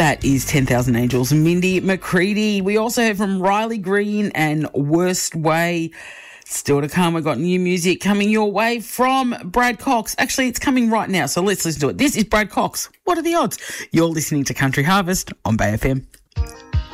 That is 10,000 Angels, Mindy McCready. We also heard from Riley Green and Worst Way. Still to come, we've got new music coming your way from Brad Cox. Actually, it's coming right now, so let's listen to it. This is Brad Cox. What are the odds? You're listening to Country Harvest on Bay FM.